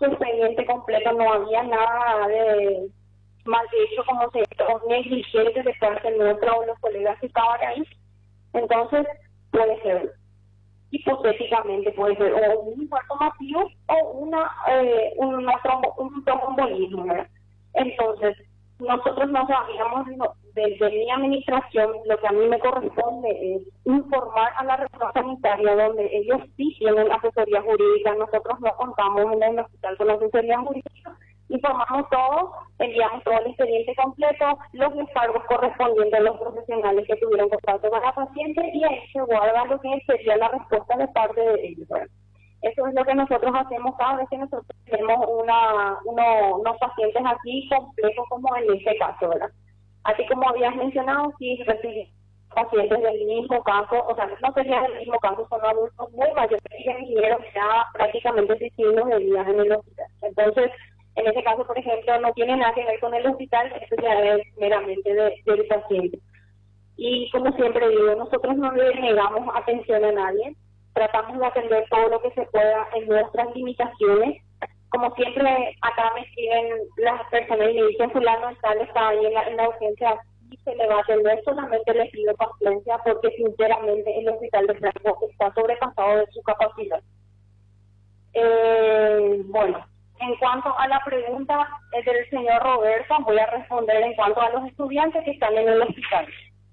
su expediente completo, no había nada de mal hecho como se o negligente de parte nuestra o los colegas que estaban ahí. Entonces, puede ser, hipotéticamente puede ser o un infarto masivo o un tromboembolismo, ¿verdad? Entonces, nosotros no sabíamos, desde mi administración, lo que a mí me corresponde es informar a la región sanitaria, donde ellos sí tienen asesoría jurídica, nosotros no contamos en el hospital con la asesoría jurídica, informamos todo, enviamos todo el expediente completo, los descargos correspondientes a los profesionales que tuvieron contacto con la paciente y ahí se guarda lo que sería la respuesta de parte de ellos, ¿verdad? Eso es lo que nosotros hacemos cada vez que nosotros tenemos unos pacientes aquí complejos como en este caso, ¿verdad? Así como habías mencionado, sí recibí pacientes del mismo caso, o sea, no sería del mismo caso, son adultos muy mayores que vinieron ya prácticamente 16 de días en el hospital. Entonces, en ese caso, por ejemplo, no tiene nada que ver con el hospital, eso ya es meramente del paciente. Y como siempre digo, nosotros no le negamos atención a nadie, tratamos de atender todo lo que se pueda en nuestras limitaciones. Como siempre, acá me escriben las personas y me dicen, fulano está ahí en la urgencia, y se le va a atender, solamente le pido paciencia porque sinceramente el hospital de Franco está sobrepasado de su capacidad. Bueno, en cuanto a la pregunta del señor Roberto, voy a responder en cuanto a los estudiantes que están en el hospital.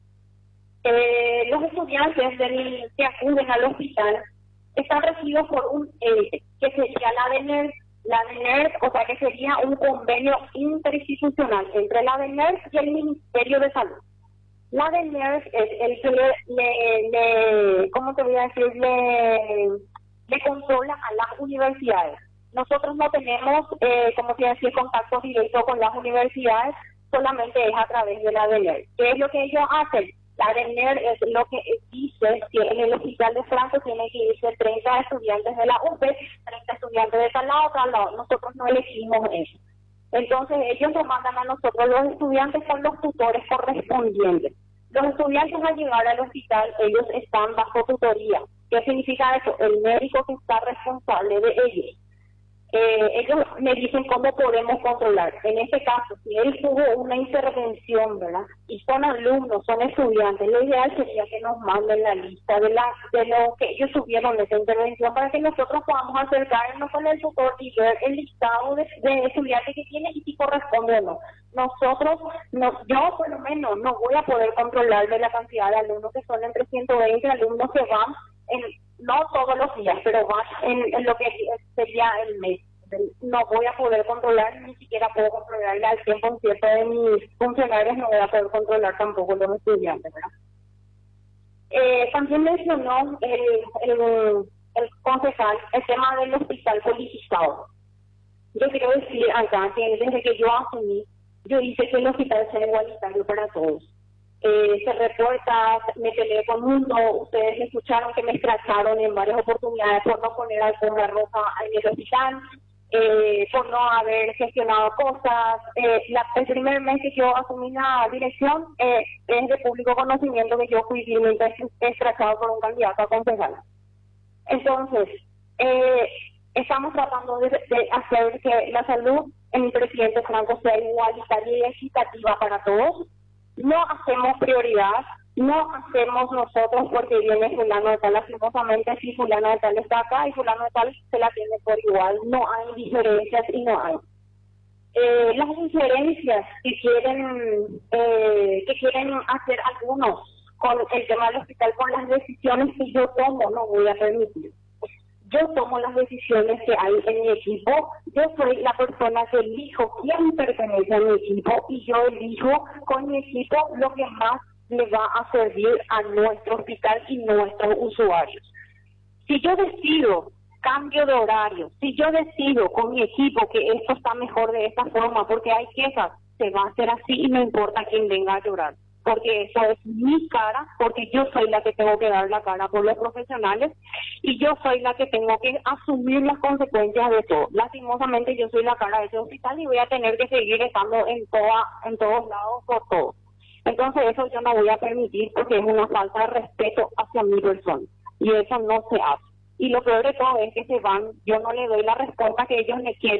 Los estudiantes que acuden al hospital están regidos por un ente, que sería la DENER, o sea que sería un convenio interinstitucional entre la DENER y el Ministerio de Salud. La DENER es el que ¿cómo te voy a decir? Le controla a las universidades. Nosotros no tenemos, como te decía, contacto directo con las universidades, solamente es a través de la DENER. ¿Qué es lo que ellos hacen? La DENER es lo que dice que en el hospital de Franco tiene que irse 30 estudiantes de la UPE, 30 estudiantes de tal lado. Nosotros no elegimos eso. Entonces ellos nos mandan a nosotros los estudiantes con los tutores correspondientes. Los estudiantes al llegar al hospital, ellos están bajo tutoría. ¿Qué significa eso? El médico que está responsable de ellos. Ellos me dicen cómo podemos controlar. En este caso, si él tuvo una intervención, ¿verdad? Y son alumnos, son estudiantes, lo ideal sería que nos manden la lista de lo que ellos tuvieron de esa intervención para que nosotros podamos acercarnos con el tutor y ver el listado de estudiantes que tiene y si corresponde o no. Yo por lo menos no voy a poder controlar de la cantidad de alumnos que son entre 120 alumnos que van no todos los días, pero van en lo que sería el mes. No voy a poder controlar, ni siquiera puedo controlar al 100% de mis funcionarios, no voy a poder controlar tampoco los estudiantes, ¿verdad? También mencionó el concejal el tema del hospital politizado. Yo quiero decir acá que desde que yo asumí, yo hice que el hospital sea igualitario para todos. Se reporta, me peleé con uno, ustedes escucharon que me escracharon en varias oportunidades por no poner alfombra roja en el hospital, por no haber gestionado cosas. El primer mes que yo asumí la dirección es de público conocimiento que yo fui vilmente escrachado por un candidato a concejal. Entonces, estamos tratando de hacer que la salud en el presidente Franco sea igualitaria y equitativa para todos. No hacemos prioridad, no hacemos nosotros porque viene fulano de tal, lastimosamente si fulano de tal está acá y fulano de tal se la tiene por igual, no hay diferencias y no hay. Las diferencias que quieren hacer algunos con el tema del hospital, con las decisiones que yo tomo, no voy a permitir. Yo tomo las decisiones que hay en mi equipo, yo soy la persona que elijo quién pertenece a mi equipo y yo elijo con mi equipo lo que más le va a servir a nuestro hospital y nuestros usuarios. Si yo decido cambio de horario, si yo decido con mi equipo que esto está mejor de esta forma porque hay quejas, se va a hacer así y no importa quién venga a llorar. Porque eso es mi cara, porque yo soy la que tengo que dar la cara por los profesionales y yo soy la que tengo que asumir las consecuencias de todo. Lastimosamente yo soy la cara de ese hospital y voy a tener que seguir estando en todos lados por todo. Entonces eso yo no voy a permitir porque es una falta de respeto hacia mi persona y eso no se hace. Y lo peor de todo es que se van, yo no le doy la respuesta que ellos me quieren.